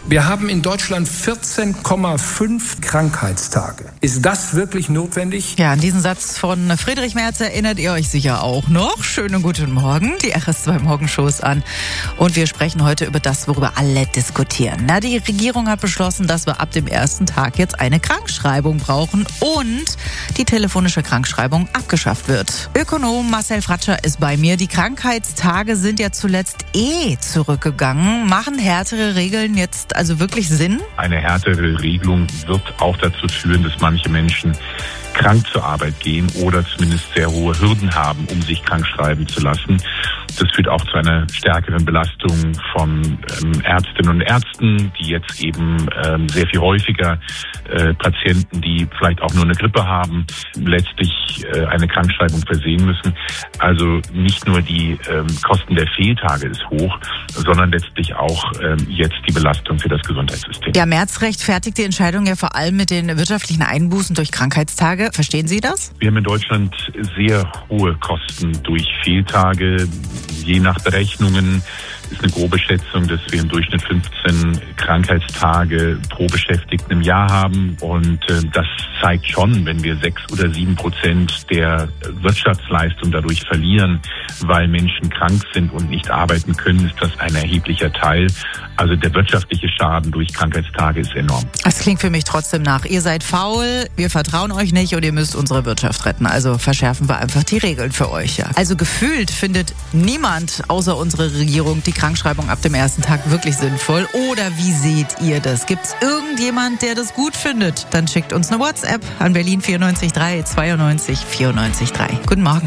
Wir haben in Deutschland 14,5 Krankheitstage. Ist das wirklich notwendig? Ja, an diesen Satz von Friedrich Merz erinnert ihr euch sicher auch noch. Schönen guten Morgen, die RS2 Morgenshow ist an. Und wir sprechen heute über das, worüber alle diskutieren. Na, die Regierung hat beschlossen, dass wir ab dem ersten Tag jetzt eine Krankschreibung brauchen und die telefonische Krankschreibung abgeschafft wird. Ökonom Marcel Fratscher ist bei mir. Die Krankheitstage sind ja zuletzt zurückgegangen. Machen härtere Regeln jetzt also wirklich Sinn? Eine härtere Regelung wird auch dazu führen, dass manche Menschen krank zur Arbeit gehen oder zumindest sehr hohe Hürden haben, um sich krank schreiben zu lassen. Das führt auch zu einer stärkeren Belastung von Ärztinnen und Ärzten, die jetzt eben sehr viel häufiger Patienten, die vielleicht auch nur eine Grippe haben, letztlich eine Krankschreibung versehen müssen. Also nicht nur die Kosten der Fehltage ist hoch, sondern letztlich auch jetzt die Belastung für das Gesundheitssystem. Ja, Merz rechtfertigt die Entscheidung ja vor allem mit den wirtschaftlichen Einbußen durch Krankheitstage. Verstehen Sie das? Wir haben in Deutschland sehr hohe Kosten durch Fehltage. Je nach Berechnungen ist eine grobe Schätzung, dass wir im Durchschnitt 15 Krankheitstage pro Beschäftigten im Jahr haben. Und das zeigt schon, wenn wir 6 oder 7% der Wirtschaftsleistung dadurch verlieren, weil Menschen krank sind und nicht arbeiten können, ist das ein erheblicher Teil. Also der wirtschaftliche Schaden durch Krankheitstage ist enorm. Das klingt für mich trotzdem nach, ihr seid faul, wir vertrauen euch nicht und ihr müsst unsere Wirtschaft retten. Also verschärfen wir einfach die Regeln für euch. Ja. Also gefühlt findet niemand außer unsere Regierung die Krankschreibung ab dem ersten Tag wirklich sinnvoll. Oder wie seht ihr das? Gibt es irgendjemand, der das gut findet? Dann schickt uns eine WhatsApp an Berlin 94 3 92 94 3. Guten Morgen.